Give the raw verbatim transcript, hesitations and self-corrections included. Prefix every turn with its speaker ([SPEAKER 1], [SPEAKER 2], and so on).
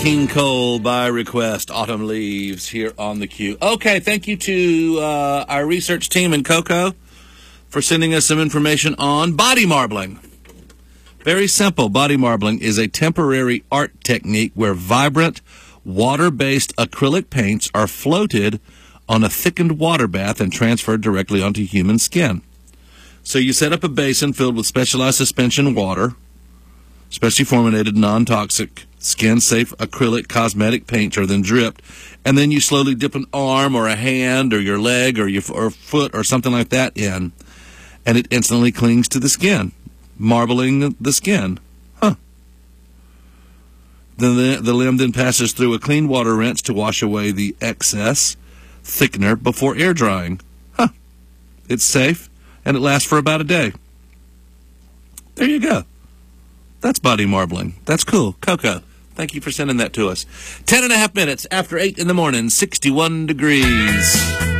[SPEAKER 1] King Cole by request, Autumn Leaves, here on the Q. Okay, thank you to uh, our research team in Cocoa for sending us some information on body marbling. Very simple. Body marbling is a temporary art technique where vibrant, water-based acrylic paints are floated on a thickened water bath and transferred directly onto human skin. So you set up a basin filled with specialized suspension water, specially formulated, non-toxic, skin-safe acrylic cosmetic paints are then dripped, and then you slowly dip an arm or a hand or your leg or your or foot or something like that in, and it instantly clings to the skin, marbling the skin. Huh. Then the, the limb then passes through a clean water rinse to wash away the excess thickener before air drying. Huh. It's safe, and it lasts for about a day. There you go. That's body marbling. That's cool. Coco, thank you for sending that to us. Ten and a half minutes after eight in the morning, sixty-one degrees.